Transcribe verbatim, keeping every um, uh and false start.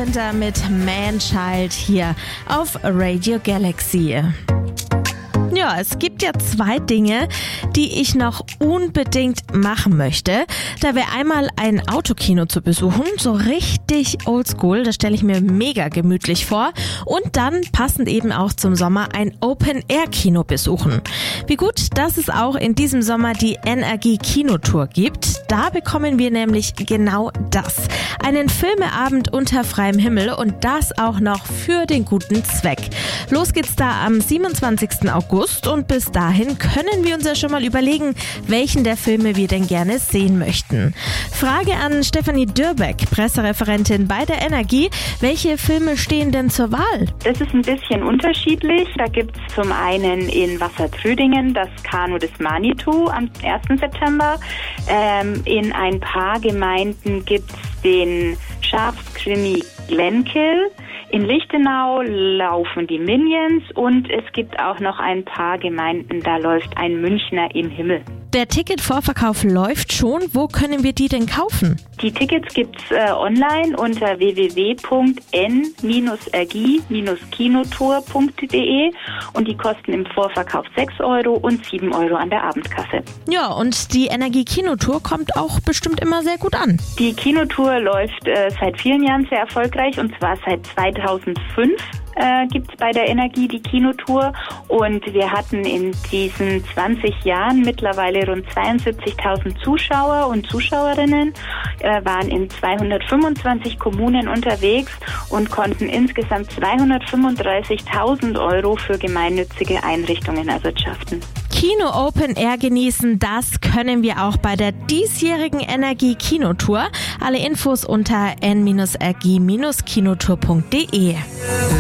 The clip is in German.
Carpenter mit Man-Child hier auf Radio Galaxy. Ja, es gibt ja zwei Dinge, die ich noch unbedingt machen möchte. Da wäre einmal ein Autokino zu besuchen, so richtig oldschool, das stelle ich mir mega gemütlich vor. Und dann passend eben auch zum Sommer ein Open-Air-Kino besuchen. Wie gut, dass es auch in diesem Sommer die Energie-Kinotour gibt. Da bekommen wir nämlich genau das. Einen Filmeabend unter freiem Himmel und das auch noch für den guten Zweck. Los geht's da am siebenundzwanzigsten August. Und bis dahin können wir uns ja schon mal überlegen, welchen der Filme wir denn gerne sehen möchten. Frage an Stefanie Dürbeck, Pressereferentin bei der Energie. Welche Filme stehen denn zur Wahl? Das ist ein bisschen unterschiedlich. Da gibt es zum einen in Wassertrödingen das Kanu des Manitou am ersten September. Ähm, in ein paar Gemeinden gibt es den Schafskrimi Glenkill. In Lichtenau laufen die Minions und es gibt auch noch ein paar Gemeinden, da läuft ein Münchner im Himmel. Der Ticketvorverkauf läuft schon. Wo können wir die denn kaufen? Die Tickets gibt's äh, online unter w w w punkt n r g kinotour punkt d e und die kosten im Vorverkauf sechs Euro und sieben Euro an der Abendkasse. Ja, und die Energie-Kinotour kommt auch bestimmt immer sehr gut an. Die Kinotour läuft äh, seit vielen Jahren sehr erfolgreich und zwar seit zweitausendfünf. Äh, gibt es bei der Energie die Kinotour und wir hatten in diesen zwanzig Jahren mittlerweile rund zweiundsiebzigtausend Zuschauer und Zuschauerinnen, äh, waren in zweihundertfünfundzwanzig Kommunen unterwegs und konnten insgesamt zweihundertfünfunddreißigtausend Euro für gemeinnützige Einrichtungen erwirtschaften. Kino Open Air genießen, das können wir auch bei der diesjährigen Energie Kinotour. Alle Infos unter n r g kinotour punkt d e.